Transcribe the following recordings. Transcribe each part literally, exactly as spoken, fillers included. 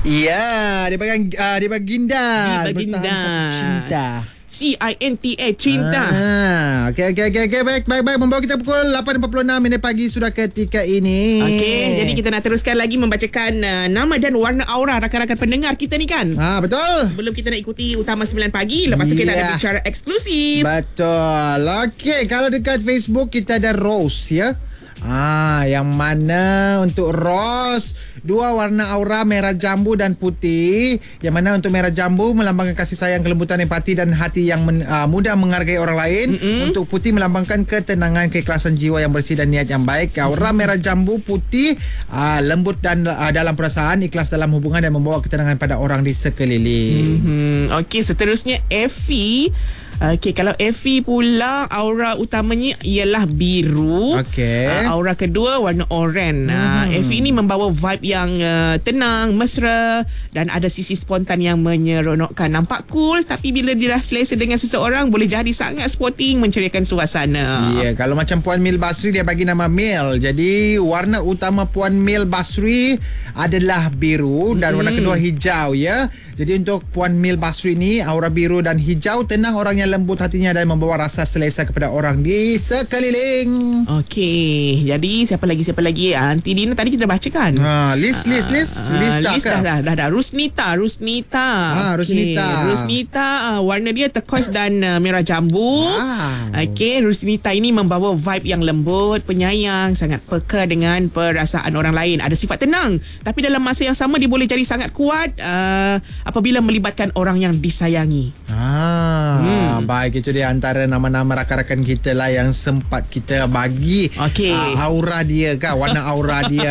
Ya, dia bagi uh, dia baginda. Di baginda. Cinta. C I N T A, cinta. Ah, okey okey okey okay. Baik baik baik membawa kita pukul lapan empat puluh enam minit pagi sudah ketika ini. Okey, jadi kita nak teruskan lagi membacakan uh, nama dan warna aura rakan-rakan pendengar kita ni kan. Ah, betul. Sebelum kita nak ikuti Utama sembilan pagi, lepas tu kita Yeah. ada bicara eksklusif. Betul. Okey, kalau dekat Facebook kita ada Rose ya. Ah, yang mana untuk Rose dua warna aura merah jambu dan putih. Yang mana untuk merah jambu melambangkan kasih sayang, kelembutan, empati dan hati yang men, uh, mudah menghargai orang lain. Mm-mm. Untuk putih melambangkan ketenangan, keikhlasan jiwa yang bersih dan niat yang baik. Aura merah jambu putih uh, lembut dan uh, dalam perasaan, ikhlas dalam hubungan dan membawa ketenangan pada orang di sekeliling. Mm-hmm. Okey, seterusnya Effie. Okey, kalau Effie pula aura utamanya ialah biru. Okey. Uh, aura kedua warna oranye. Uh, Hmm. Effie ni membawa vibe yang uh, tenang, mesra dan ada sisi spontan yang menyeronokkan. Nampak cool, tapi bila dia dah selesa dengan seseorang boleh jadi sangat sporting, menceriakan suasana. Ya, yeah, kalau macam Puan Mil Basri dia bagi nama Mil. Jadi warna utama Puan Mil Basri adalah biru dan mm-hmm. warna kedua hijau ya. Jadi untuk Puan Mil Basri ni aura biru dan hijau, tenang, orangnya lembut hatinya dan membawa rasa selesa kepada orang di sekeliling. Okey, jadi siapa lagi siapa lagi? Aunty Dina tadi kita bacakan. Ha, list list list uh, list dah list ke? dah, dah dah dah Rusnita, Rusnita. Ah, Rusnita. Okay. Rusnita uh, warna dia turquoise dan uh, merah jambu. Wow. Okey, Rusnita ini membawa vibe yang lembut, penyayang, sangat peka dengan perasaan orang lain. Ada sifat tenang, tapi dalam masa yang sama dia boleh jadi sangat kuat uh, apabila melibatkan orang yang disayangi. Ah, Hmm. baik, itu dia antara nama-nama rakan-rakan kita lah yang sempat kita bagi. Okey. uh, aura dia kan, warna aura dia.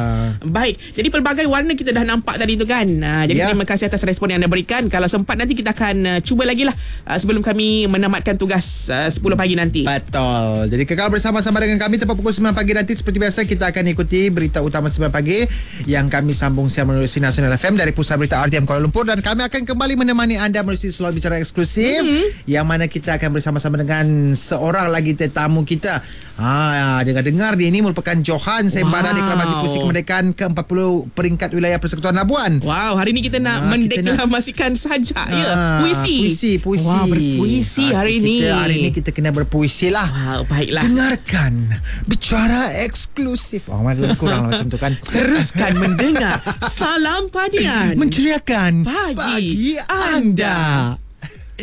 Baik, jadi pelbagai warna kita dah nampak tadi tu kan. Uh, jadi Ya. terima kasih atas respon yang anda berikan. Kalau sempat nanti kita akan uh, cuba lagi lah uh, sebelum kami menamatkan tugas uh, sepuluh pagi nanti. Betul. Jadi kekal bersama-sama dengan kami tepat pukul sembilan pagi nanti. Seperti biasa kita akan ikuti berita utama sembilan pagi yang kami sambung siar melalui Nasional F M dari Pusat Berita R T M Kuala Lumpur, dan kami akan kembali menemani anda melalui slot bicara eksklusif mm-hmm. yang mana kita akan bersama-sama dengan seorang lagi tetamu kita. Ha, dengar-dengar dia ini merupakan Johan Sembara Wow. Deklamasi Puisi Kemerdekaan ke empat puluh peringkat wilayah Persekutuan Labuan. Wow, hari ni kita nak Ah, mendeklamasikan saja ya. Ah, Puisi. Puisi, puisi. Wah, berpuisi Ah, hari ni. Kita hari ni kita kena berpuisi lah. Wow, baiklah. Dengarkan bicara eksklusif. Oh, lebih kurang lah macam tu kan. Teruskan mendengar Salam Padian Menceriakan Pagi pagi anda.